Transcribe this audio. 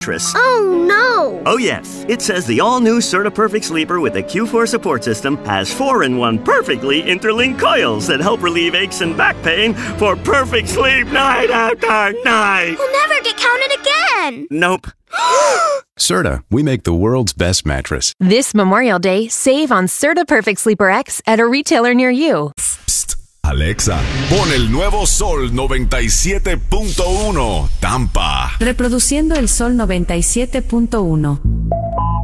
mattress. Oh, no! Oh, yes. It says the all-new CertaPerfect Sleeper with the Q4 support system has 4-in-1 perfectly interlinked coils that help relieve aches and back pain for perfect sleep night after night. We'll never get counted again. Nope. Certa, we make the world's best mattress. This Memorial Day, save on CertaPerfect Sleeper X at a retailer near you. Psst, Alexa, pon el nuevo Sol 97.1 Tampa. Reproduciendo el Sol 97.1.